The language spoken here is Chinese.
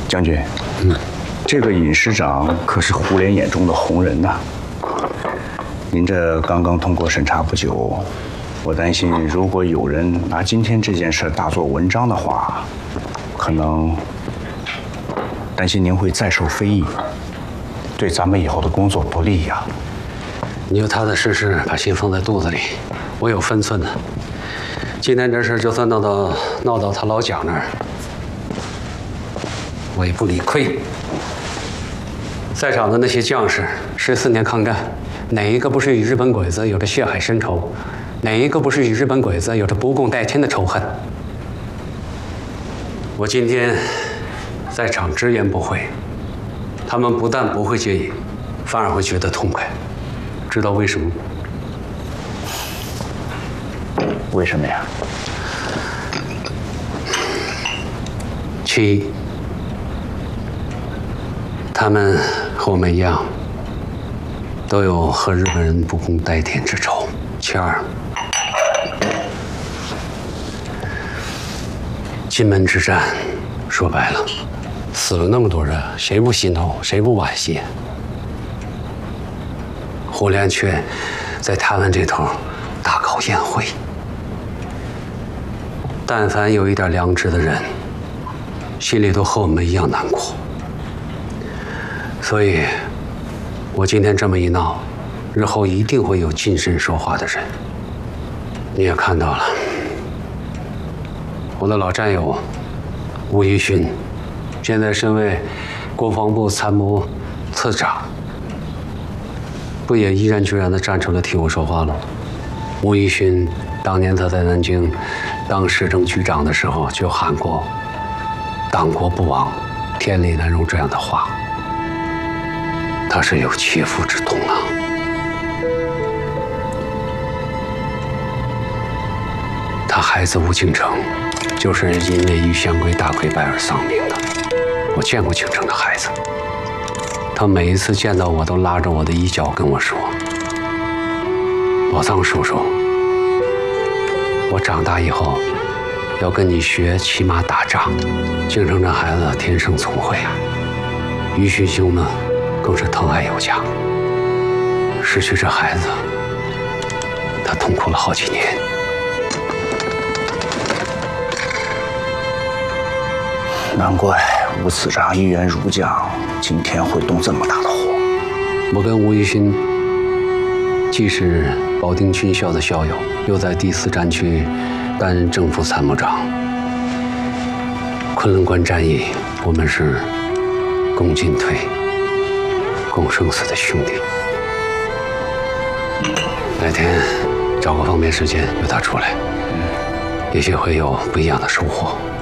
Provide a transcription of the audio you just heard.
将军，这个尹师长可是胡琏眼中的红人呐。您这刚刚通过审查不久，我担心如果有人拿今天这件事大做文章的话，可能担心您会再受非议，对咱们以后的工作不利呀。 你有踏踏实实把心放在肚子里，我有分寸的。今天这事就算闹到他老蒋那儿，我也不理亏。在场的那些将士，14年抗战，哪一个不是与日本鬼子有着血海深仇？哪一个不是与日本鬼子有着不共戴天的仇恨？我今天在场直言不讳，他们不但不会介意，反而会觉得痛快。知道为什么吗？ 为什么呀？ 其一，他们和我们一样，都有和日本人不共戴天之仇。其二，金门之战，说白了，死了那么多人，谁不心痛，谁不惋惜？胡琏却在他们这头大搞宴会。但凡有一点良知的人，心里都和我们一样难过。所以，我今天这么一闹，日后一定会有近身说话的人。你也看到了，我的老战友吴一勋，现在身为国防部参谋次长，不也毅然决然地站出来替我说话了？吴一勋当年他在南京当市政局长的时候，就喊过“党国不亡，天理难容”这样的话。他是有切肤之痛啊。他孩子吴敬城，就是因为遇祥龟大溃败而丧命的。我见过敬城的孩子，他每一次见到我都拉着我的衣角跟我说：“宝藏叔叔，我长大以后要跟你学骑马打仗。”敬城这孩子天生聪慧啊。于勋兄呢，更是疼爱有加。失去这孩子，他痛苦了好几年。 难怪吴次长一员儒将，今天会动这么大的火。 我跟吴一勋既是保定军校的校友，又在第4战区担任正副参谋长。昆仑关战役，我们是共进退、共生死的兄弟。哪天找个方便时间约他出来，也许会有不一样的收获。